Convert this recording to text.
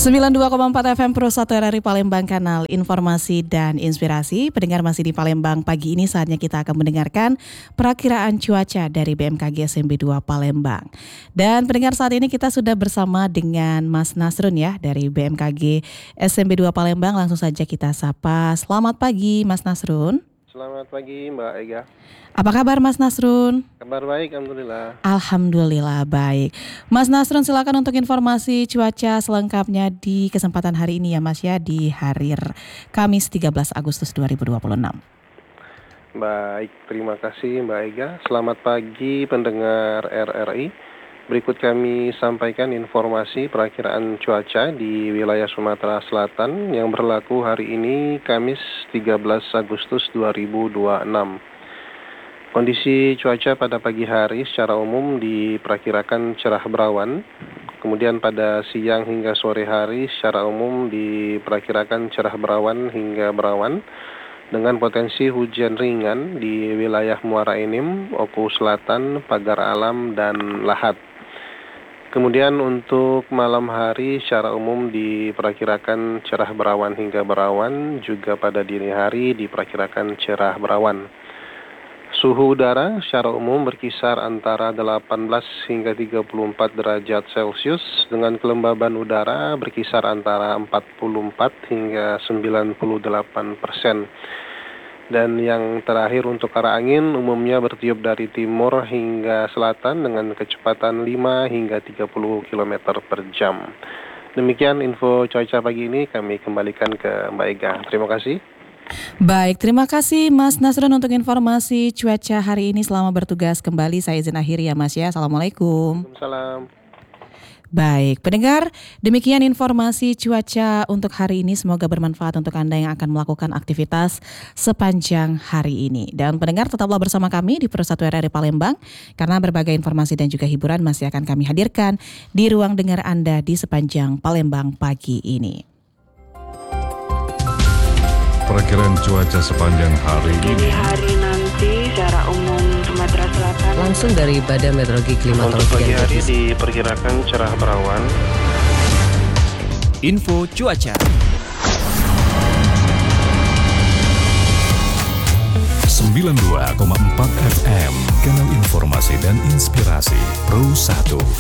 92,4 FM Pro 1 RRI Palembang, kanal informasi dan inspirasi. Pendengar masih di Palembang, pagi ini saatnya kita akan mendengarkan perakiraan cuaca dari BMKG SMB 2 Palembang. Dan pendengar, saat ini kita sudah bersama dengan Mas Nasrun ya dari BMKG SMB 2 Palembang. Langsung saja kita sapa. Selamat pagi Mas Nasrun. Selamat pagi Mbak Ega. Apa kabar Mas Nasrun? Kabar baik, Alhamdulillah. Alhamdulillah baik. Mas Nasrun, silakan untuk informasi cuaca selengkapnya di kesempatan hari ini ya Mas ya, di hari Kamis 13 Agustus 2026. Baik, terima kasih Mbak Ega. Selamat pagi pendengar RRI. Berikut kami sampaikan informasi perakiraan cuaca di wilayah Sumatera Selatan yang berlaku hari ini Kamis 13 Agustus 2026. Kondisi cuaca pada pagi hari secara umum diperkirakan cerah berawan. Kemudian pada siang hingga sore hari secara umum diperkirakan cerah berawan hingga berawan dengan potensi hujan ringan di wilayah Muara Enim, Oku Selatan, Pagar Alam, dan Lahat. Kemudian untuk malam hari secara umum diperkirakan cerah berawan hingga berawan, juga pada dini hari diperkirakan cerah berawan. Suhu udara secara umum berkisar antara 18 hingga 34 derajat Celcius dengan kelembaban udara berkisar antara 44 hingga 98%. Dan yang terakhir untuk arah angin umumnya bertiup dari timur hingga selatan dengan kecepatan 5 hingga 30 km per jam. Demikian info cuaca pagi ini, kami kembalikan ke Mbak Ega. Terima kasih. Baik, terima kasih Mas Nasrun untuk informasi cuaca hari ini. Selamat bertugas kembali. Saya izin akhiri ya Mas ya. Assalamualaikum. Waalaikumsalam. Baik, pendengar, demikian informasi cuaca untuk hari ini. Semoga bermanfaat untuk Anda yang akan melakukan aktivitas sepanjang hari ini. Dan pendengar, tetaplah bersama kami di Pro 1 RRI Palembang, karena berbagai informasi dan juga hiburan masih akan kami hadirkan di ruang dengar Anda di sepanjang Palembang pagi ini. Perakiraan cuaca sepanjang hari ini. Dini hari nanti secara umum Sumatera Selatan. Langsung dari Badan Meteorologi Klimatologi. Untuk pagi hari diperkirakan cerah berawan. Info cuaca. 92,4 FM, kanal informasi dan inspirasi Pro 1.